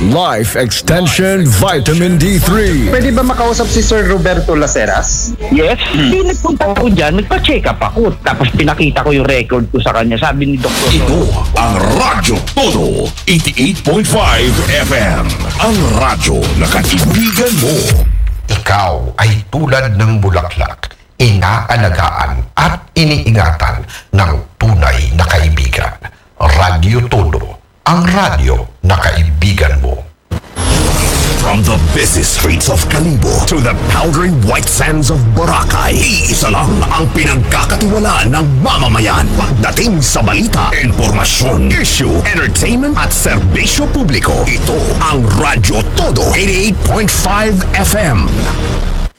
Life Extension Vitamin D3. Pwede ba makausap si Sir Roberto Laceras? Yes, nagpunta ako dyan, nagpa-check up ako. Tapos pinakita ko yung record ko sa kanya. Sabi ni Dr. Ito ang Radyo Todo 88.5 FM. Ang radyo na kaibigan mo. Ikaw ay tulad ng bulaklak, inaalagaan at iniingatan ng tunay na kaibigan. Radyo Todo, ang radyo na kaibigan mo. From the busy streets of Kalibo to the powdery white sands of Boracay, iisa lang ang pinagkakatiwalaan ng mamamayan. Pagdating sa balita, informasyon, issue, entertainment at serbisyo publiko, ito ang Radyo Todo 88.5 FM.